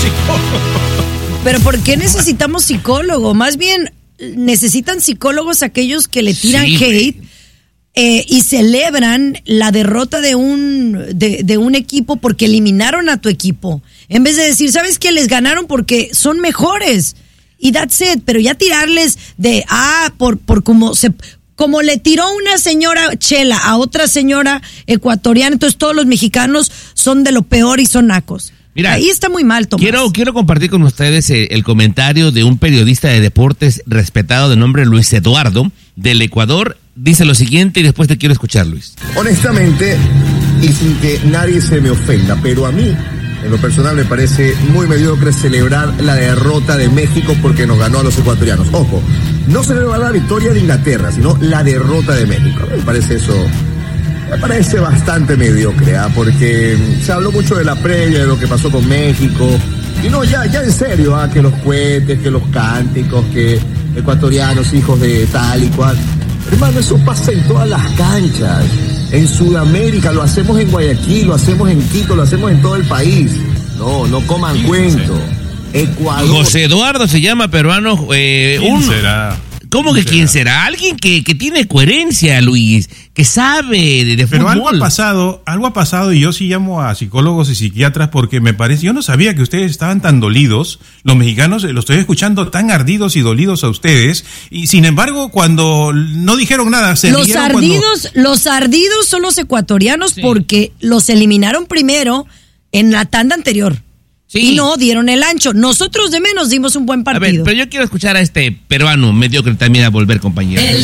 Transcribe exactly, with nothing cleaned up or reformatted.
psicólogo. Pero ¿por qué necesitamos psicólogo? Más bien, necesitan psicólogos aquellos que le tiran sí, hate eh, y celebran la derrota de un, de, de un equipo porque eliminaron a tu equipo. En vez de decir, ¿sabes qué? Les ganaron porque son mejores. Y that's it. Pero ya tirarles de, ah, por, por como se... Como le tiró una señora Chela a otra señora ecuatoriana, entonces todos los mexicanos son de lo peor y son nacos. Mira, ahí está muy mal, Tomás. Quiero, quiero compartir con ustedes el, el comentario de un periodista de deportes respetado de nombre Luis Eduardo, del Ecuador. Dice lo siguiente y después te quiero escuchar, Luis. Honestamente, y sin que nadie se me ofenda, pero a mí, en lo personal, me parece muy mediocre celebrar la derrota de México porque nos ganó a los ecuatorianos. Ojo, no celebrar la victoria de Inglaterra, sino la derrota de México. Me parece eso... Me parece bastante mediocre, ¿eh? Porque se habló mucho de la previa, de lo que pasó con México. Y no, ya, ya en serio, ¿eh? Que los cohetes, que los cánticos, que ecuatorianos, hijos de tal y cual. Hermano, eso pasa en todas las canchas. En Sudamérica, lo hacemos en Guayaquil, lo hacemos en Quito, lo hacemos en todo el país. No, no coman cuento. Ecuador. José Eduardo se llama, peruano. Eh, ¿Quién un... será? ¿Cómo que quién será? Alguien que, que tiene coherencia, Luis, que sabe de, de Pero fútbol. algo ha pasado, algo ha pasado y yo sí llamo a psicólogos y psiquiatras porque me parece, yo no sabía que ustedes estaban tan dolidos, los mexicanos los estoy escuchando tan ardidos y dolidos a ustedes y sin embargo cuando no dijeron nada, se Los ardidos, cuando... los ardidos son los ecuatorianos sí. porque los eliminaron primero en la tanda anterior. Sí. Y no dieron el ancho. Nosotros de menos dimos un buen partido. A ver, pero yo quiero escuchar a este peruano mediocre también a volver, compañero. El